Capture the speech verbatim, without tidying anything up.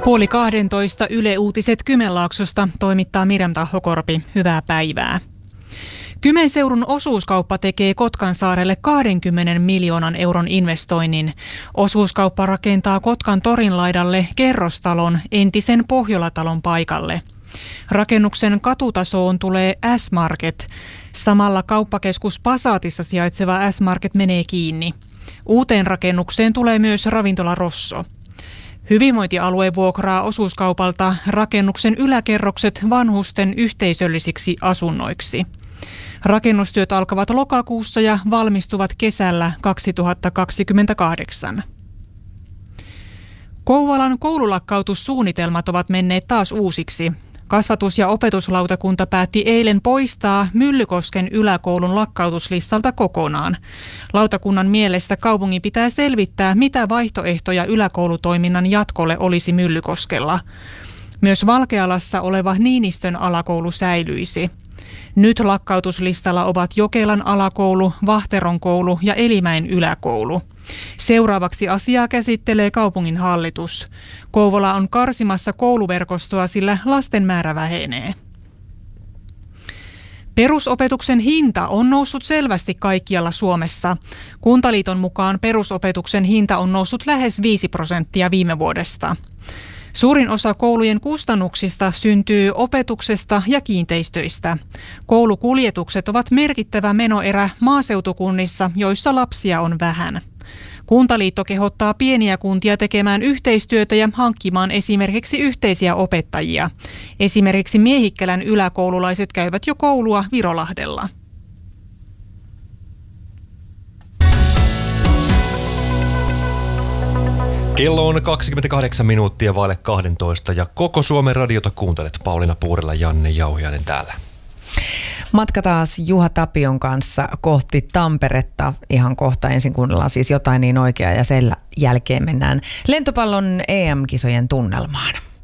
Puoli kahdentoista Yle Uutiset Kymenlaaksosta toimittaa Miriam Tahokorpi. Hyvää päivää. Kymen seudun osuuskauppa tekee Kotkansaarelle kaksikymmentä miljoonan euron investoinnin. Osuuskauppa rakentaa Kotkan torin laidalle kerrostalon entisen Pohjolatalon paikalle. Rakennuksen katutasoon tulee S-Market. Samalla kauppakeskus Passatissa sijaitseva S-Market menee kiinni. Uuteen rakennukseen tulee myös ravintola Rosso. Hyvinvointialue vuokraa osuuskaupalta rakennuksen yläkerrokset vanhusten yhteisöllisiksi asunnoiksi. Rakennustyöt alkavat lokakuussa ja valmistuvat kesällä kaksituhattakaksikymmentäkahdeksan. Kouvolan koululakkautussuunnitelmat ovat menneet taas uusiksi. Kasvatus- ja opetuslautakunta päätti eilen poistaa Myllykosken yläkoulun lakkautuslistalta kokonaan. Lautakunnan mielestä kaupungin pitää selvittää, mitä vaihtoehtoja yläkoulutoiminnan jatkolle olisi Myllykoskella. Myös Valkealassa oleva Niinistön alakoulu säilyisi. Nyt lakkautuslistalla ovat Jokelan alakoulu, Vahteron koulu ja Elimäen yläkoulu. Seuraavaksi asiaa käsittelee kaupungin hallitus. Kouvola on karsimassa kouluverkostoa, sillä lasten määrä vähenee. Perusopetuksen hinta on noussut selvästi kaikkialla Suomessa. Kuntaliiton mukaan perusopetuksen hinta on noussut lähes viisi prosenttia viime vuodesta. Suurin osa koulujen kustannuksista syntyy opetuksesta ja kiinteistöistä. Koulukuljetukset ovat merkittävä menoerä maaseutukunnissa, joissa lapsia on vähän. Kuntaliitto kehottaa pieniä kuntia tekemään yhteistyötä ja hankkimaan esimerkiksi yhteisiä opettajia. Esimerkiksi Miehikkälän yläkoululaiset käyvät jo koulua Virolahdella. Kello on kaksikymmentäkahdeksan minuuttia vaille kahdentoista ja koko Suomen radiota kuuntelet. Pauliina Puurila, Janne Jauhiainen täällä. Matka taas Juha Tapion kanssa kohti Tamperetta. Ihan kohta ensin kuunnellaan siis jotain niin oikeaa ja sen jälkeen mennään lentopallon E M-kisojen tunnelmaan.